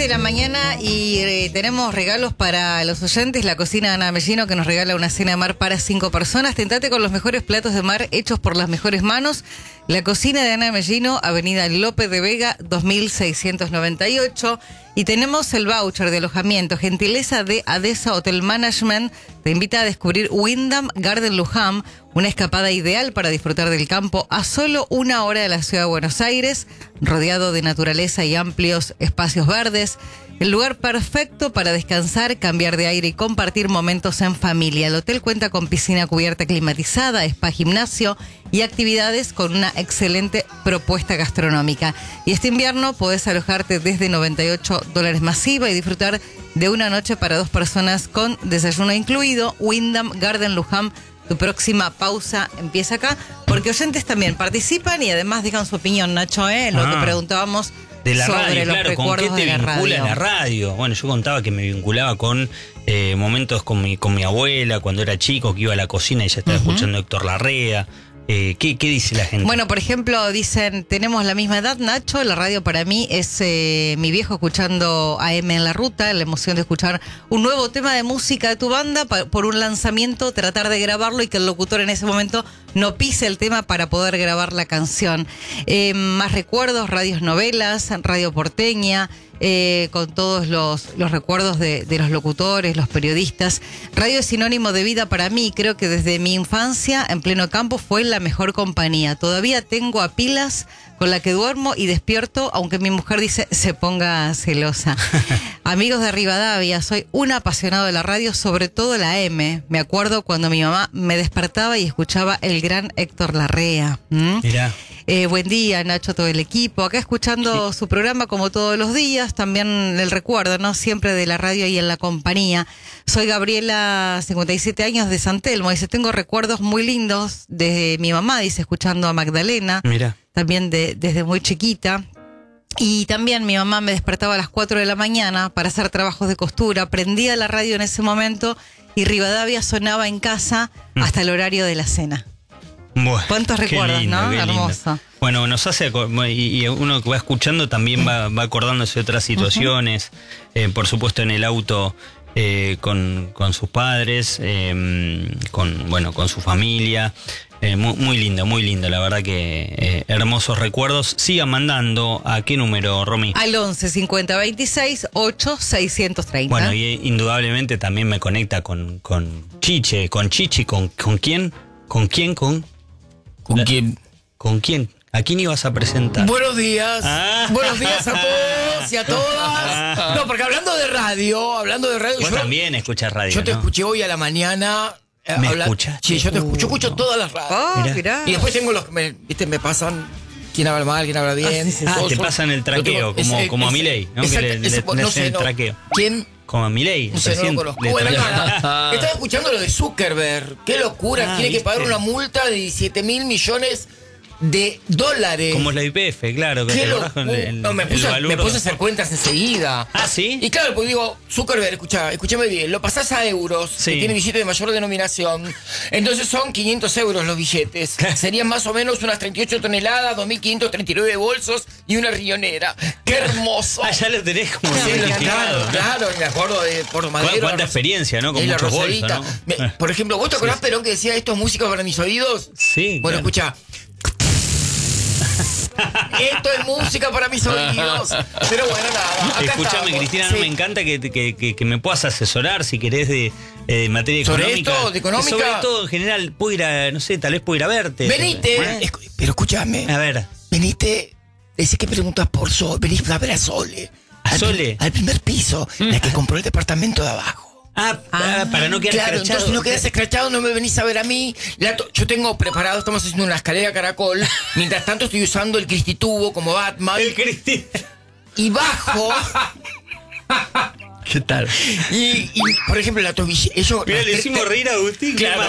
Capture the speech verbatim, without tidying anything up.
de la mañana y eh, tenemos regalos para los oyentes. La cocina de Ana Mellino, que nos regala una cena de mar para cinco personas. Tentate con los mejores platos de mar hechos por las mejores manos. La cocina de Ana Mellino, Avenida López de Vega, dos mil seiscientos noventa y ocho. Y tenemos el voucher de alojamiento, gentileza de Adesa Hotel Management. Te invita a descubrir Wyndham Garden Luján, una escapada ideal para disfrutar del campo a solo una hora de la ciudad de Buenos Aires, rodeado de naturaleza y amplios espacios verdes. El lugar perfecto para descansar, cambiar de aire y compartir momentos en familia. El hotel cuenta con piscina cubierta climatizada, spa, gimnasio y actividades con una excelente propuesta gastronómica. Y este invierno podés alojarte desde noventa y ocho dólares masiva y disfrutar de una noche para dos personas con desayuno incluido. Wyndham Garden Luján. Tu próxima pausa empieza acá, porque oyentes también participan y además dejan su opinión, Nacho, ¿eh? Lo ah, que preguntábamos de la sobre radio, los claro, recuerdos ¿con qué te de la vincula radio? la radio? Bueno, yo contaba que me vinculaba con eh, momentos con mi, con mi abuela cuando era chico, que iba a la cocina y ya estaba uh-huh. escuchando a Héctor Larrea. Eh, ¿qué, ¿Qué dice la gente? Bueno, por ejemplo, dicen, tenemos la misma edad, Nacho, la radio para mí es eh, mi viejo escuchando A M en la ruta, la emoción de escuchar un nuevo tema de música de tu banda pa- por un lanzamiento, tratar de grabarlo y que el locutor en ese momento no pise el tema para poder grabar la canción. Eh, más recuerdos, radios novelas, radio porteña, Eh, con todos los, los recuerdos de, de los locutores, los periodistas. Radio es sinónimo de vida para mí. Creo que desde mi infancia en pleno campo fue la mejor compañía. Todavía tengo a pilas con la que duermo y despierto, aunque mi mujer dice se ponga celosa. Amigos de Rivadavia, soy un apasionado de la radio, sobre todo la M. Me acuerdo cuando mi mamá me despertaba y escuchaba el gran Héctor Larrea. ¿Mm? Mirá. Eh, buen día, Nacho, todo el equipo. Acá escuchando sí. su programa como todos los días. También el recuerdo, ¿no? Siempre de la radio y en la compañía. Soy Gabriela, cincuenta y siete años, de San Telmo. Dice, tengo recuerdos muy lindos de mi mamá, dice, escuchando a Magdalena. Mira. También de, desde muy chiquita. Y también mi mamá me despertaba a las cuatro de la mañana para hacer trabajos de costura. Prendía la radio en ese momento y Rivadavia sonaba en casa mm. hasta el horario de la cena. Bueno, ¿cuántos recuerdos, lindo, no? Hermoso. Lindo. Bueno, nos hace, y uno que va escuchando también va, va acordándose de otras situaciones, uh-huh. eh, por supuesto en el auto eh, con, con sus padres, eh, con, bueno, con su familia. Eh, muy, muy lindo, muy lindo, la verdad que eh, hermosos recuerdos. Sigan mandando. ¿A qué número, Romy? Al once cincuenta veintiséis ocho seiscientos treinta. Bueno, y indudablemente también me conecta con, con Chiche, con Chichi, ¿con, con quién? ¿Con quién? ¿Con ¿Con quién? ¿Con quién? ¿A quién ibas a presentar? Buenos días. Ah. Buenos días a todos y a todas. No, porque hablando de radio, hablando de radio. Vos yo, también escuchás radio, Yo te ¿no? escuché hoy a la mañana. ¿Me habla, escuchas? Sí, yo te escucho. Yo Uh, escucho no. todas las radios. Oh, mirá. Mirá. Y después tengo los que me, viste, me pasan quién habla mal, quién habla bien. Ah, sí, sí, ah te pasan el traqueo, tengo, como, es, como es, a Milei, ¿no? Exacto, que le, ese, le, le no sé, el no. traqueo. ¿Quién? Como a Milei. No sé, no lo conozco. Bueno, nada. Estaba escuchando lo de Zuckerberg. Qué locura. Ah, Tiene ¿viste? que pagar una multa de diecisiete mil millones de dólares. Como la Y P F, claro. Que ¿Qué te lo, con el, no, me puse, el me puse a hacer cuentas enseguida. ¿Ah, sí? Y claro, pues digo, Zuckerberg, escucha, escúchame bien, lo pasás a euros, sí. que tiene billete de mayor denominación. Entonces son quinientos euros los billetes. Serían más o menos unas treinta y ocho toneladas, dos mil quinientos treinta y nueve bolsos y una riñonera. ¡Qué hermoso! Ah, ya lo tenés como sí, identificado. Claro, claro, me acuerdo de Puerto Madero. ¿Cuánta experiencia, no? Con muchos bolsos, ¿no? Me, por ejemplo, ¿vos te acordás, sí. Perón, que decía esto es música para mis oídos? Sí. Bueno, claro. escucha. Esto es música para mis oídos. Pero bueno, nada. Escúchame, Cristina, sí. no me encanta que, que, que, que me puedas asesorar si querés de, de materia ¿Sobre económica. Esto, de económica. Sobre todo, en general, puedo ir a, no sé, tal vez puedo ir a verte. Venite. ¿Eh? Pero escúchame. A ver. Venite. Decís que preguntas por Sol. Venís a ver a Sole. ¿A al, Sole? Al primer piso, la que compró el departamento de abajo. Ah, ah, para no quedar claro, escrachado. Entonces no quedas escrachado, no me venís a ver a mí. La to- yo tengo preparado, estamos haciendo una escalera caracol. Mientras tanto estoy usando el cristitubo como Batman. El cristi... Y bajo. ¿Qué tal? Y, y por ejemplo, la tobilla. Eso, Mira, le hicimos reír a Agustín. Claro,